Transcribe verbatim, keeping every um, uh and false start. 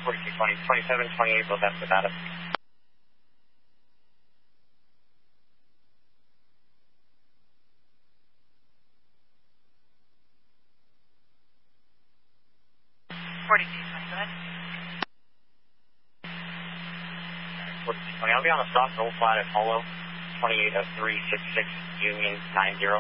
forty-two twenty, twenty-seven twenty-eight, both after Nevada. forty-two twenty, go ahead. forty-two twenty, I'll be on a soft roll flat at Polo, twenty-eight oh three six six Union nine zero.